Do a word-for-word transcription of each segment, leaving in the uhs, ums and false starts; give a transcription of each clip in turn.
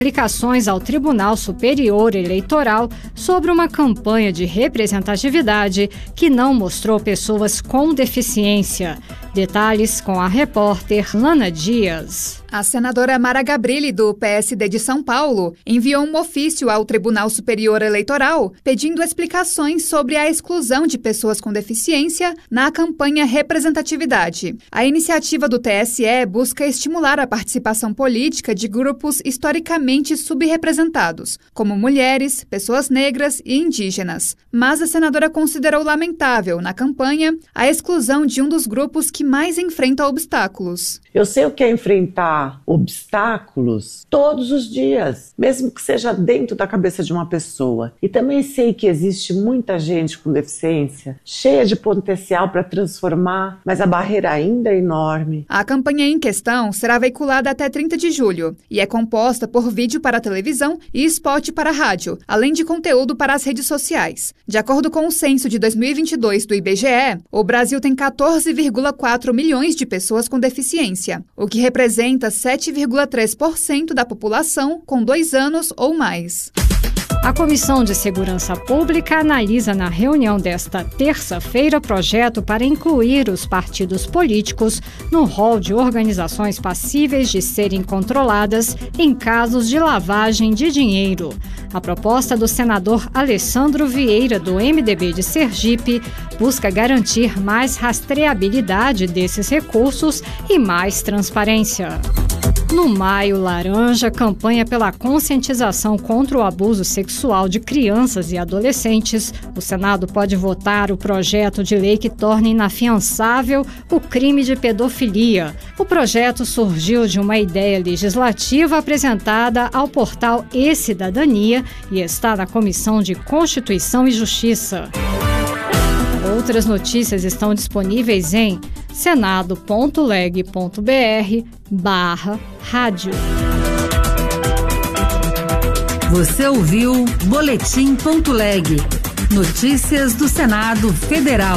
Explicações ao Tribunal Superior Eleitoral sobre uma campanha de representatividade que não mostrou pessoas com deficiência. Detalhes com a repórter Lana Dias. A senadora Mara Gabrilli, do P S D de São Paulo, enviou um ofício ao Tribunal Superior Eleitoral pedindo explicações sobre a exclusão de pessoas com deficiência na campanha Representatividade. A iniciativa do T S E busca estimular a participação política de grupos historicamente subrepresentados, como mulheres, pessoas negras e indígenas. Mas a senadora considerou lamentável, na campanha, a exclusão de um dos grupos que mais enfrenta obstáculos. Eu sei o que é enfrentar obstáculos todos os dias, mesmo que seja dentro da cabeça de uma pessoa. E também sei que existe muita gente com deficiência, cheia de potencial para transformar, mas a barreira ainda é enorme. A campanha em questão será veiculada até trinta de julho e é composta por vídeo para televisão e spot para rádio, além de conteúdo para as redes sociais. De acordo com o censo de dois mil e vinte e dois do I B G E, o Brasil tem quatorze vírgula quatro milhões de pessoas com deficiência, o que representa sete vírgula três por cento da população com dois anos ou mais. A Comissão de Segurança Pública analisa na reunião desta terça-feira projeto para incluir os partidos políticos no rol de organizações passíveis de serem controladas em casos de lavagem de dinheiro. A proposta do senador Alessandro Vieira, do M D B de Sergipe, busca garantir mais rastreabilidade desses recursos e mais transparência. No Maio Laranja, campanha pela conscientização contra o abuso sexual de crianças e adolescentes, o Senado pode votar o projeto de lei que torna inafiançável o crime de pedofilia. O projeto surgiu de uma ideia legislativa apresentada ao portal E-Cidadania e está na Comissão de Constituição e Justiça. Outras notícias estão disponíveis em senado.leg.br barra rádio. Você ouviu Boletim.leg. Notícias do Senado Federal.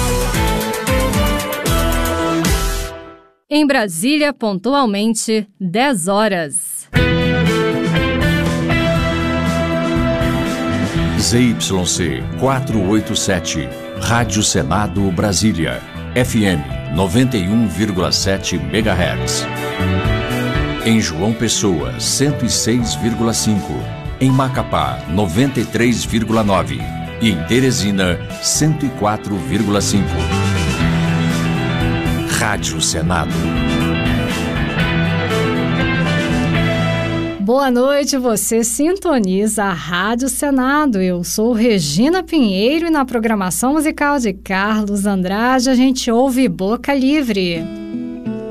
Em Brasília, pontualmente, dez horas. Z Y C quatrocentos e oitenta e sete, Rádio Senado Brasília, F M noventa e um vírgula sete megahertz. Em João Pessoa, cento e seis vírgula cinco. Em Macapá, noventa e três vírgula nove. E em Teresina, cento e quatro vírgula cinco. Rádio Senado. Boa noite, você sintoniza a Rádio Senado. Eu sou Regina Pinheiro e na programação musical de Carlos Andrade a gente ouve Boca Livre.